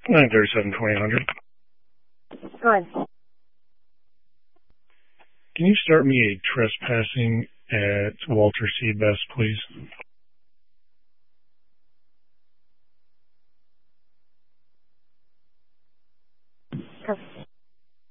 937-2000. Go ahead. Can you start me a trespassing at Walter C. Best, please?